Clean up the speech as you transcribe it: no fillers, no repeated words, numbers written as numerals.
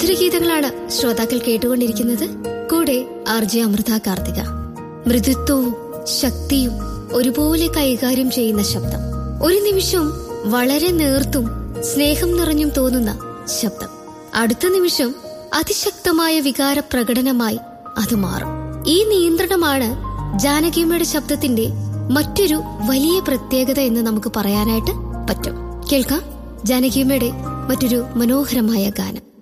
മധുരഗീതങ്ങളാണ് ശ്രോതാക്കൾ കേട്ടുകൊണ്ടിരിക്കുന്നത്. കൂടെ RJ അമൃത കാർത്തിക. മൃദുത്വവും ശക്തിയും ഒരുപോലെ കൈകാര്യം ചെയ്യുന്ന ശബ്ദം. ഒരു നിമിഷം വളരെ നേർത്തും സ്നേഹം നിറഞ്ഞും തോന്നുന്ന ശബ്ദം. അടുത്ത നിമിഷം അതിശക്തമായ വികാര പ്രകടനമായി അത് മാറും. ഈ നിയന്ത്രണമാണ് ജാനകിയമ്മയുടെ ശബ്ദത്തിന്റെ മറ്റൊരു വലിയ പ്രത്യേകത എന്ന് നമുക്ക് പറയാനായിട്ട് പറ്റും. കേൾക്കാം ജാനകിയമ്മയുടെ മറ്റൊരു മനോഹരമായ ഗാനം.